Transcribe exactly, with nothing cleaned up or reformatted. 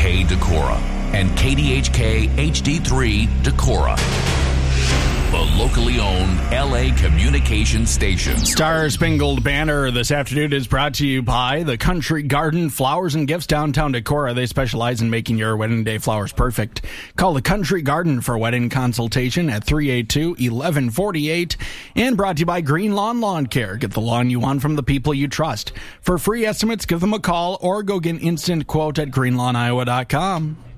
K Decorah and K D H K H D three Decorah, the locally owned L A communication station. Star Spangled Banner this afternoon is brought to you by the Country Garden Flowers and Gifts downtown Decorah. They specialize in making your wedding day flowers perfect. Call the Country Garden for wedding consultation at three eight two, one one four eight. And brought to you by Green Lawn Lawn Care. Get the lawn you want from the people you trust. For free estimates, give them a call or go get an instant quote at green lawn iowa dot com.